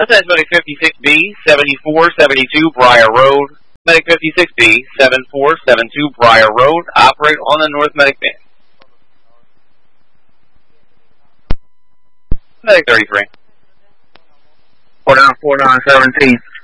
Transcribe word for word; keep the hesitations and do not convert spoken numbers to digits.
That's Medic fifty-six B, seventy-four seventy-two Briar Road. Medic fifty-six B, seventy-four seventy-two Briar Road. Operate on the North Medic band. Medic thirty-three. four nine four nine seventeen.